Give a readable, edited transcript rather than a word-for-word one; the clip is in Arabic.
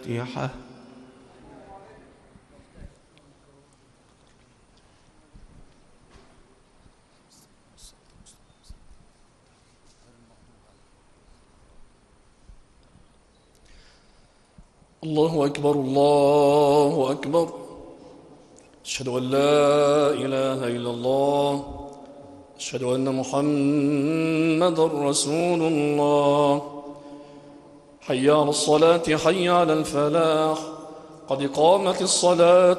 الفاتحة. الله أكبر الله أكبر، أشهد أن لا إله إلا الله، أشهد أن محمدًا رسول الله. حي على الصلاة حي على الفلاح، قد قامت الصلاة.